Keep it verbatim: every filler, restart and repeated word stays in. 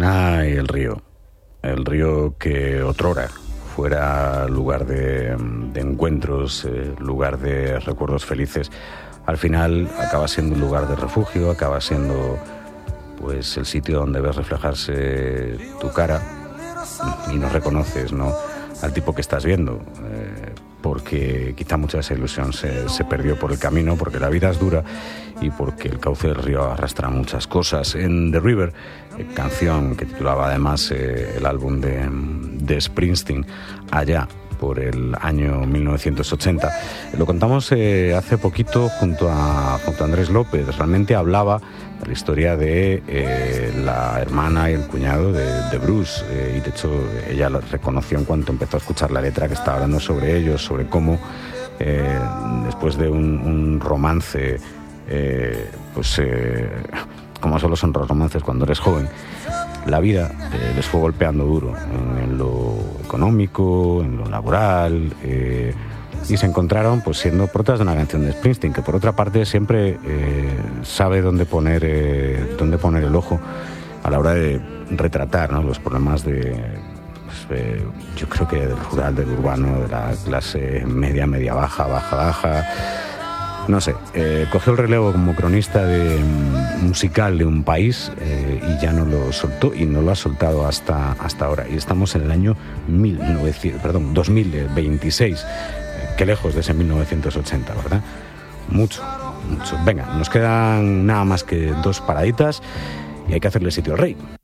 Ay, el río. El río que otrora fuera lugar de, de encuentros, eh, lugar de recuerdos felices, al final acaba siendo un lugar de refugio, acaba siendo pues el sitio donde ves reflejarse tu cara y no reconoces, ¿no?, al tipo que estás viendo, eh, porque quizá mucha de esa ilusión se, se perdió por el camino, porque la vida es dura y porque el cauce del río arrastra muchas cosas. En The River, eh, canción que titulaba además eh, el álbum de, de Springsteen, allá por el año mil novecientos ochenta, lo contamos eh, hace poquito junto a, junto a Andrés López. Realmente hablaba de la historia de eh, la hermana y el cuñado de, de Bruce, eh, y de hecho ella lo reconoció en cuanto empezó a escuchar la letra, que estaba hablando sobre ellos, sobre cómo eh, después de un, un romance, eh, pues eh, como solo son los romances cuando eres joven, la vida eh, les fue golpeando duro en, en lo económico, en lo laboral, eh, y se encontraron pues siendo protas de una canción de Springsteen, que por otra parte siempre eh, sabe dónde poner, eh, dónde poner el ojo a la hora de retratar, ¿no?, los problemas de, pues, eh, yo creo que del rural, del urbano, de la clase media, media baja, baja, baja. No sé, eh, cogió el relevo como cronista de, musical de un país eh, y ya no lo soltó, y no lo ha soltado hasta, hasta ahora. Y estamos en el año mil novecientos, perdón, dos mil veintiséis. Eh, qué lejos de ese mil novecientos ochenta, ¿verdad? Mucho, mucho. Venga, nos quedan nada más que dos paraditas y hay que hacerle sitio al rey.